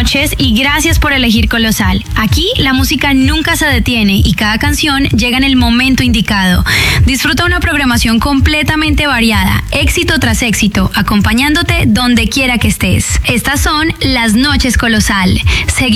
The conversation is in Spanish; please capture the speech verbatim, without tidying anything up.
noches y gracias por elegir Colosal. Aquí la música nunca se detiene y cada canción llega en el momento indicado. Disfruta una programación completamente variada, éxito tras éxito, acompañándote donde quiera que estés. Estas son las Noches Colosal. Seguimos